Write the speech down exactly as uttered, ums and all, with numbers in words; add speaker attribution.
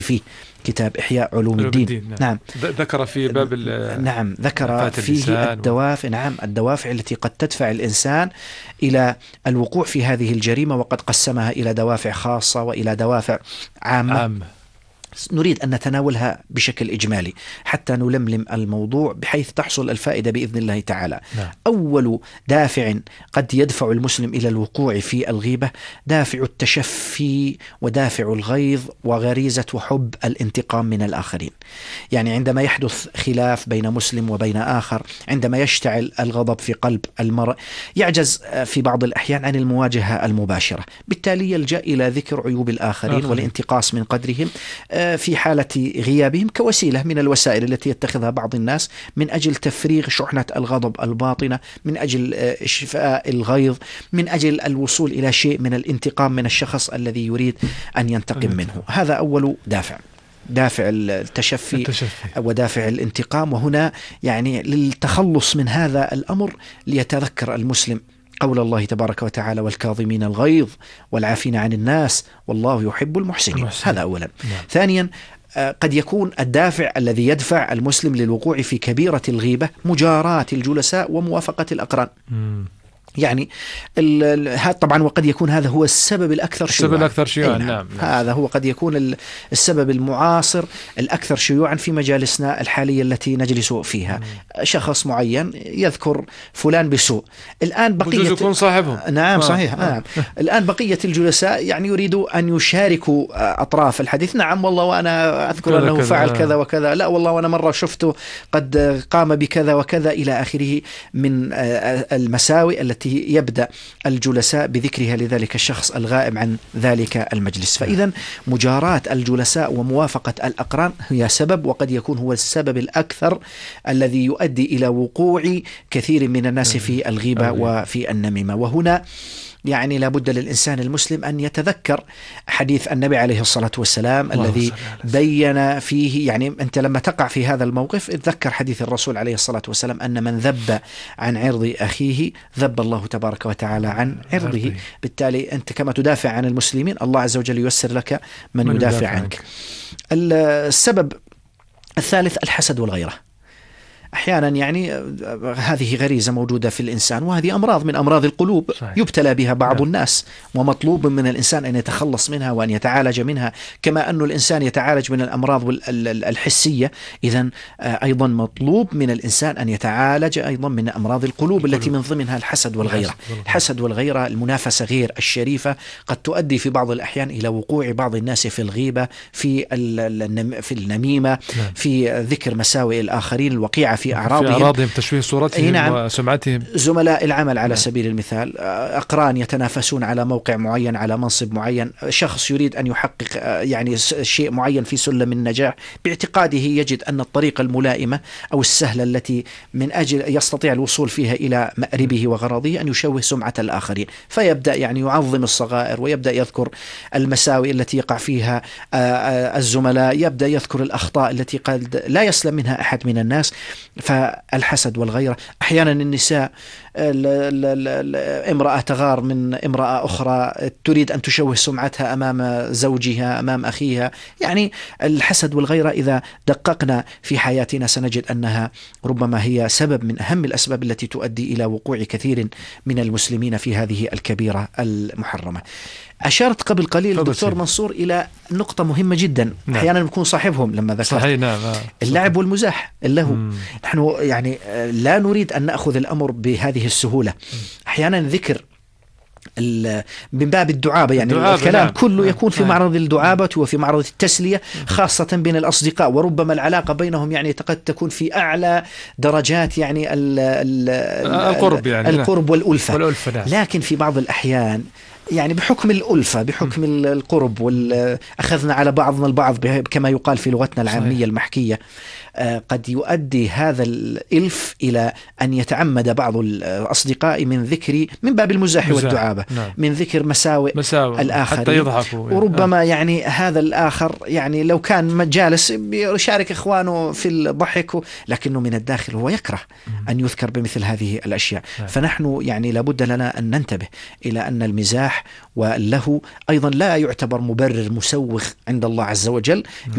Speaker 1: فيه كتاب إحياء علوم الدين, الدين.
Speaker 2: نعم.
Speaker 1: نعم
Speaker 2: ذكر في باب
Speaker 1: نعم ذكر فيه الدوافع و... نعم الدوافع التي قد تدفع الإنسان إلى الوقوع في هذه الجريمة، وقد قسمها إلى دوافع خاصة وإلى دوافع عامة عام. نريد أن نتناولها بشكل إجمالي حتى نلملم الموضوع بحيث تحصل الفائدة بإذن الله تعالى. نعم. أول دافع قد يدفع المسلم إلى الوقوع في الغيبة دافع التشفي ودافع الغيظ وغريزة وحب الانتقام من الآخرين. يعني عندما يحدث خلاف بين مسلم وبين آخر، عندما يشتعل الغضب في قلب المرء، يعجز في بعض الأحيان عن المواجهة المباشرة، بالتالي يلجأ إلى ذكر عيوب الآخرين آخر. والانتقاص من قدرهم في حالة غيابهم كوسيلة من الوسائل التي يتخذها بعض الناس من أجل تفريغ شحنة الغضب الباطنة، من أجل إشفاء الغيظ، من أجل الوصول إلى شيء من الانتقام من الشخص الذي يريد أن ينتقم منه. هذا أول دافع، دافع التشفي, التشفي ودافع الانتقام. وهنا يعني للتخلص من هذا الأمر ليتذكر المسلم قول الله تبارك وتعالى: والكاظمين الغيظ والعافين عن الناس والله يحب المحسنين. المحسن. هذا أولا. نعم. ثانيا قد يكون الدافع الذي يدفع المسلم للوقوع في كبيرة الغيبة مجاراة الجلساء وموافقة الأقران. م. يعني هذا طبعا، وقد يكون هذا هو السبب الأكثر شيوعا. السبب الأكثر شيوعا. نعم. نعم. هذا هو قد يكون السبب المعاصر الأكثر شيوعا في مجالسنا الحالية التي نجلس فيها. مم. شخص معين يذكر فلان بسوء، الآن بقية يكون صاحبهم. نعم. آه. صحيح. آه. نعم. الآن بقية الجلساء يعني يريدوا أن يشاركوا أطراف الحديث. نعم والله وأنا أذكر أنه كذا فعل كذا وكذا، لا والله وأنا مرة شفته قد قام بكذا وكذا إلى آخره من المساوئ التي يبدأ الجلساء بذكرها لذلك الشخص الغائب عن ذلك المجلس. فإذا مجاراة الجلساء وموافقة الأقران هي سبب، وقد يكون هو السبب الأكثر الذي يؤدي إلى وقوع كثير من الناس في الغيبة وفي النميمة. وهنا يعني لابد للإنسان المسلم أن يتذكر حديث النبي عليه الصلاة والسلام الذي بين فيه، يعني أنت لما تقع في هذا الموقف اتذكر حديث الرسول عليه الصلاة والسلام أن من ذب عن عرض أخيه ذب الله تبارك وتعالى عن عرضه. بالتالي أنت كما تدافع عن المسلمين الله عز وجل ييسر لك من, من يدافع عنك. السبب الثالث الحسد والغيرة. أحيانا يعني هذه غريزة موجودة في الإنسان، وهذه أمراض من أمراض القلوب. صحيح. يبتلى بها بعض نعم. الناس، ومطلوب من الإنسان أن يتخلص منها وأن يتعالج منها، كما أن الإنسان يتعالج من الأمراض الحسية. إذن أيضا مطلوب من الإنسان أن يتعالج أيضا من أمراض القلوب التي من ضمنها الحسد والغيرة. الحسد والغيرة، المنافسة غير الشريفة، قد تؤدي في بعض الأحيان إلى وقوع بعض الناس في الغيبة، في في النميمة، نعم. في ذكر مساوئ الآخرين، الوقيعة في أعراضهم, في أعراضهم
Speaker 2: تشويه صورتهم. نعم. وسمعتهم.
Speaker 1: زملاء العمل على نعم. سبيل المثال، أقران يتنافسون على موقع معين، على منصب معين، شخص يريد أن يحقق يعني شيء معين في سلم النجاح، باعتقاده يجد أن الطريقة الملائمة أو السهلة التي من أجل يستطيع الوصول فيها إلى مأربه وغرضه أن يشوه سمعة الآخرين، فيبدأ يعني يعظم الصغائر ويبدأ يذكر المساوئ التي يقع فيها الزملاء، يبدأ يذكر الأخطاء التي قد لا يسلم منها أحد من الناس. فالحسد والغيرة. أحيانا النساء امرأة تغار من امرأة أخرى، تريد أن تشوه سمعتها أمام زوجها أمام أخيها. يعني الحسد والغيرة إذا دققنا في حياتنا سنجد أنها ربما هي سبب من أهم الأسباب التي تؤدي إلى وقوع كثير من المسلمين في هذه الكبيرة المحرمة. أشارت قبل قليل الدكتور منصور إلى نقطة مهمة جدا. نعم. أحيانا يكون صاحبهم لما ذكرت.
Speaker 2: صحيح. نعم.
Speaker 1: اللعب والمزاح اللهو. نحن يعني لا نريد أن نأخذ الأمر بهذه السهولة. أحيانا ذكر من باب الدعابة، يعني الدعابة الكلام نعم. كله يكون في معرض الدعابة وفي معرض التسلية، خاصة بين الأصدقاء، وربما العلاقة بينهم يعني قد تكون في أعلى درجات يعني ال ال
Speaker 2: القرب يعني
Speaker 1: القرب والألفة,
Speaker 2: والألفة نعم.
Speaker 1: لكن في بعض الأحيان يعني بحكم الألفة، بحكم م. القرب وأخذنا على بعضنا البعض كما يقال في لغتنا العامية صحيح. المحكية، قد يؤدي هذا الإلف إلى أن يتعمد بعض الأصدقاء من ذكر من باب المزاح مزاح. والدعابة نعم. من ذكر مساوئ, مساوئ. الآخر
Speaker 2: حتى يضحكوا،
Speaker 1: وربما آه. يعني هذا الآخر يعني لو كان جالس يشارك إخوانه في الضحك، لكنه من الداخل هو يكره م. أن يذكر بمثل هذه الأشياء. نعم. فنحن يعني لابد لنا أن ننتبه إلى أن المزاح وله أيضا لا يعتبر مبرر مسوغ عند الله عز وجل.